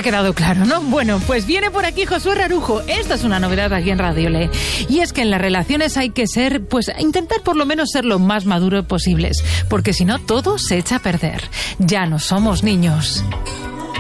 ha quedado claro, ¿no? Bueno, pues viene por aquí Josué Rarujo. Esta es una novedad aquí en Radio Le. Y es que en las relaciones hay que ser, pues, intentar por lo menos ser lo más maduro posibles, porque si no todo se echa a perder. Ya no somos niños.